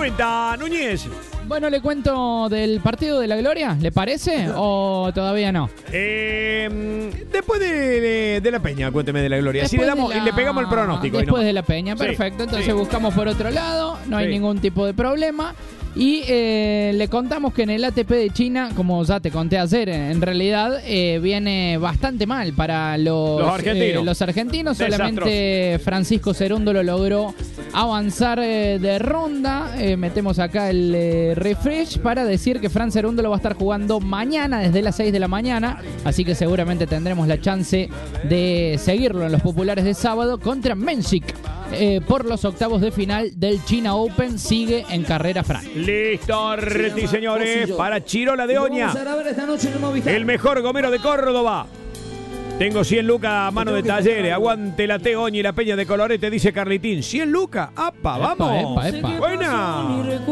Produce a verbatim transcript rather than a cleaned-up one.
cuenta, Núñez? Bueno, le cuento del partido de la Gloria, ¿le parece? ¿O todavía no? Eh, después de, de, de la Peña, cuénteme de la Gloria. Así le, Después damos, de la- y le pegamos el pronóstico. y Después no- de la Peña, Sí, perfecto. Entonces sí. buscamos por otro lado, no hay Sí. ningún tipo de problema. Y eh, le contamos que en el A T P de China, como ya te conté ayer, en realidad eh, viene bastante mal para los, Los argentinos. eh, los argentinos. Desastroso. Solamente Francisco Cerundo lo logró avanzar eh, de ronda. Eh, metemos acá el eh, refresh para decir que Fran Cerundo lo va a estar jugando mañana desde las seis de la mañana. Así que seguramente tendremos la chance de seguirlo en los populares de sábado contra Mensik. Eh, por los octavos de final del China Open. Sigue en carrera Fran. Listo, sí, señores. Para Chirola de Oña, Vamos a ver esta noche en el Movistar. el mejor gomero de Córdoba. Tengo cien lucas a mano de talleres. Aguante la T, Oña y la Peña de Colorete, dice Carlitín. cien lucas. ¡Apa, vamos! Epa, epa, epa. Buena.